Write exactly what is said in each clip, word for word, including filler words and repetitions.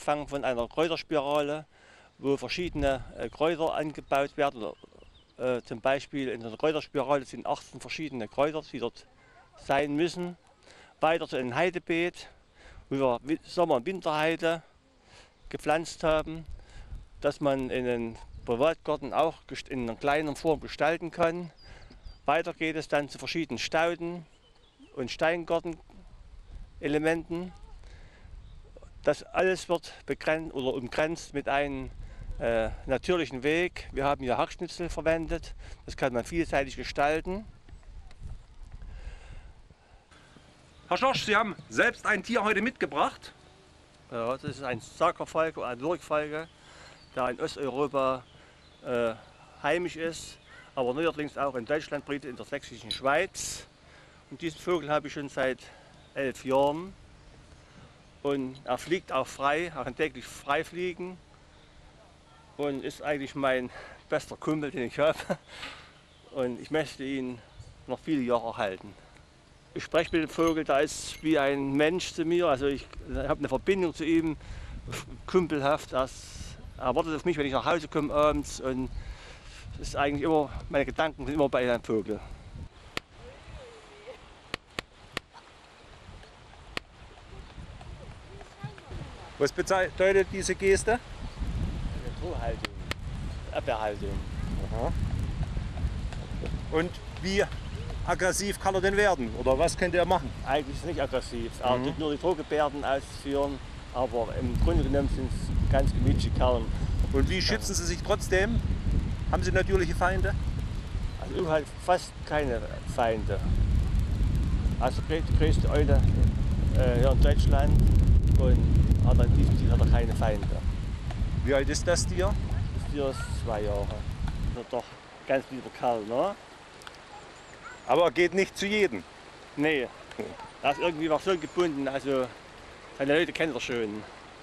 angefangen von einer Kräuterspirale, wo verschiedene äh, Kräuter angebaut werden. Oder, äh, zum Beispiel in der Kräuterspirale sind achtzehn verschiedene Kräuter, die dort sein müssen. Weiter zu einem Heidebeet, wo wir Sommer- und Winterheide gepflanzt haben, dass man in den Privatgarten auch in einer kleinen Form gestalten kann. Weiter geht es dann zu verschiedenen Stauden und Steingartenelementen. Das alles wird begrenzt oder umgrenzt mit einem äh, natürlichen Weg. Wir haben hier Hackschnitzel verwendet, das kann man vielseitig gestalten. Herr Schorsch, Sie haben selbst ein Tier heute mitgebracht. Ja, das ist ein Sagerfalke, ein Lurchfalke, der in Osteuropa äh, heimisch ist, aber neuerdings auch in Deutschland brütet, in der sächsischen Schweiz. Und diesen Vogel habe ich schon seit elf Jahren. Und er fliegt auch frei, er kann täglich frei fliegen und ist eigentlich mein bester Kumpel, den ich habe. Und ich möchte ihn noch viele Jahre erhalten. Ich spreche mit dem Vogel, der ist wie ein Mensch zu mir, also ich habe eine Verbindung zu ihm, kumpelhaft. Er wartet auf mich, wenn ich nach Hause komme abends, und das ist eigentlich immer, meine Gedanken sind immer bei einem Vogel. Was bedeutet diese Geste? Naturhaltung, Abwehrhaltung. Aha. Und wie aggressiv kann er denn werden? Oder was könnte er machen? Eigentlich ist es nicht aggressiv. Er Mhm. tut nur die Drohgebärden ausführen, aber im Grunde genommen sind es ganz gemütliche Kerlen. Und wie schützen Sie sich trotzdem? Haben Sie natürliche Feinde? Also überhaupt fast keine Feinde. Also die größte Eule äh, hier in Deutschland, und hat an diesem Tier hat er keine Feinde. Wie alt ist das Tier? Das Tier ist zwei Jahre. Das ist doch ganz lieber Kerl, ne? Aber er geht nicht zu jedem. Nee, er ist irgendwie noch so gebunden, also seine Leute kennen er schon.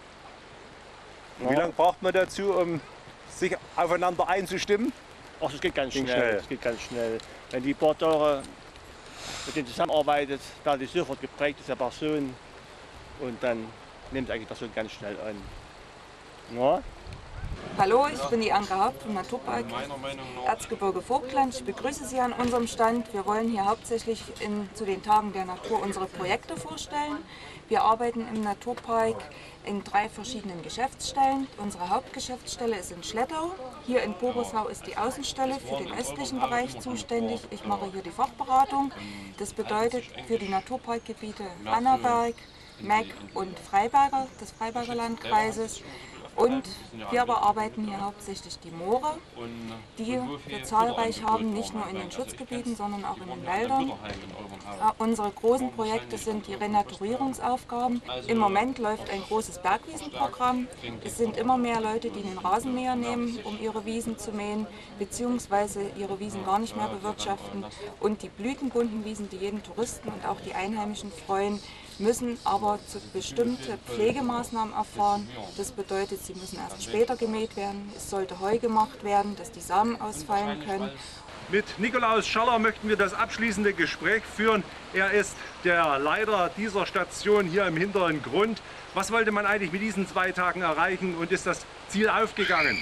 Wie lange braucht man dazu, um sich aufeinander einzustimmen? Ach, das geht ganz Ging schnell. schnell. Das geht ganz schnell. Wenn die paar Tage mit denen zusammenarbeitet, werden die sofort geprägt ist der Person, und dann nimmt eigentlich die Person ganz schnell an. Na? Hallo, ich bin die Anke Haupt vom Naturpark Erzgebirge Vogtland. Ich begrüße Sie an unserem Stand. Wir wollen hier hauptsächlich in, zu den Tagen der Natur unsere Projekte vorstellen. Wir arbeiten im Naturpark in drei verschiedenen Geschäftsstellen. Unsere Hauptgeschäftsstelle ist in Schlettau. Hier in Borisau ist die Außenstelle für den östlichen Bereich zuständig. Ich mache hier die Fachberatung. Das bedeutet für die Naturparkgebiete Annaberg, Meck und Freiberger des Freiberger Landkreises. Und wir bearbeiten hier hauptsächlich die Moore, die wir zahlreich haben, nicht nur in den Schutzgebieten, sondern auch in den Wäldern. Ja, unsere großen Projekte sind die Renaturierungsaufgaben. Im Moment läuft ein großes Bergwiesenprogramm. Es sind immer mehr Leute, die den Rasenmäher nehmen, um ihre Wiesen zu mähen, beziehungsweise ihre Wiesen gar nicht mehr bewirtschaften. Und die blütenbunten Wiesen, die jeden Touristen und auch die Einheimischen freuen, müssen aber zu bestimmte Pflegemaßnahmen erfahren. Das bedeutet, sie müssen erst später gemäht werden. Es sollte Heu gemacht werden, dass die Samen ausfallen können. Mit Nikolaus Schaller möchten wir das abschließende Gespräch führen. Er ist der Leiter dieser Station hier im hinteren Grund. Was wollte man eigentlich mit diesen zwei Tagen erreichen, und ist das Ziel aufgegangen?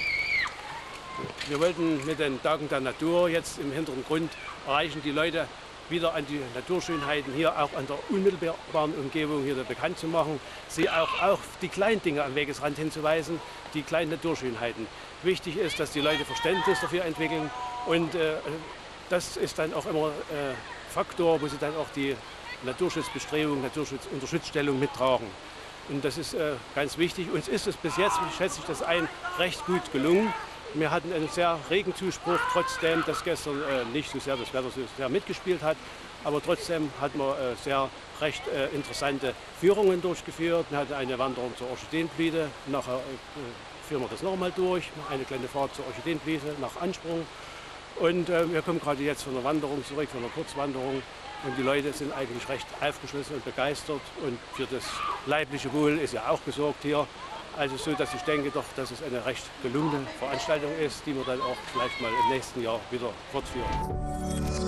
Wir wollten mit den Tagen der Natur jetzt im hinteren Grund erreichen, die Leute wieder an die Naturschönheiten hier auch an der unmittelbaren Umgebung hier bekannt zu machen, sie auch auf die kleinen Dinge am Wegesrand hinzuweisen, die kleinen Naturschönheiten. Wichtig ist, dass die Leute Verständnis dafür entwickeln, und äh, das ist dann auch immer äh, Faktor, wo sie dann auch die Naturschutzbestrebungen, Naturschutzunterstützstellung mittragen. Und das ist äh, ganz wichtig. Uns ist es bis jetzt, schätze ich, das ein recht gut gelungen. Wir hatten einen sehr regen Zuspruch, trotzdem, dass gestern äh, nicht so sehr das Wetter so sehr mitgespielt hat. Aber trotzdem hat man äh, sehr recht äh, interessante Führungen durchgeführt. Wir hatten eine Wanderung zur Orchideenblüte, nachher äh, führen wir das nochmal durch, eine kleine Fahrt zur Orchideenblüte nach Ansprung. Und äh, wir kommen gerade jetzt von einer Wanderung zurück, von einer Kurzwanderung. Und die Leute sind eigentlich recht aufgeschlossen und begeistert. Und für das leibliche Wohl ist ja auch gesorgt hier. Also so, dass ich denke doch, dass es eine recht gelungene Veranstaltung ist, die wir dann auch vielleicht mal im nächsten Jahr wieder fortführen.